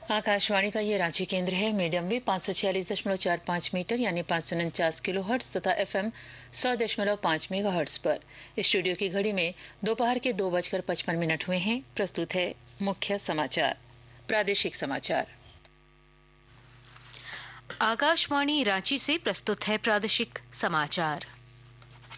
आकाशवाणी का ये रांची केंद्र है। मीडियम वेव 546.45 मीटर यानी 549 किलोहर्ट्ज तथा FM 100.5 मेगाहर्ट्ज पर। स्टूडियो की घड़ी में दोपहर के 2:55 हुए हैं। प्रस्तुत है मुख्य समाचार। प्रादेशिक समाचार। आकाशवाणी रांची से प्रस्तुत है प्रादेशिक समाचार।